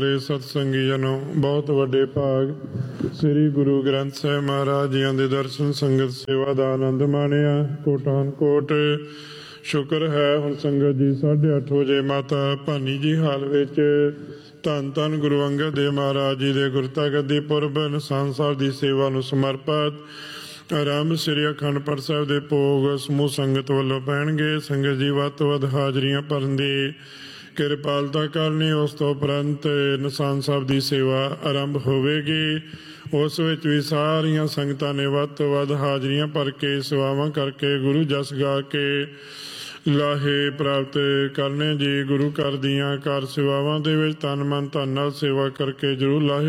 सतसंगी जनों बहुत वड्डे भाग श्री गुरु ग्रंथ साहिब महाराज जी दे दर्शन संगत सेवा का आनंद माणिया। कोटान कोट शुक्र है। हुण संगत जी 8:30 वजे माता भानी जी हाल विच धन धन गुरु अंगद देव महाराज जी के गुरता गद्दी पुरब निशान साहब की सेवा नूं समर्पित आरंभ श्री अखंड पाठ साहिब के भोग समूह संगत वालों पैणगे। संगत जी वध तो वध हाजरियां भरन दी किरपालता करनी। उस तो उपरंत निशान साहब की सेवा आरंभ होवेगी। उस विच भी सारियां संगतां ने वध तो वध हाजरियां भर के सेवावां करके गुरु जस गा के लाहे प्राप्त करने जी। गुरु घर दियां कार सेवावां दे विच तन मन धन नाल सेवा करके जरूर लाहे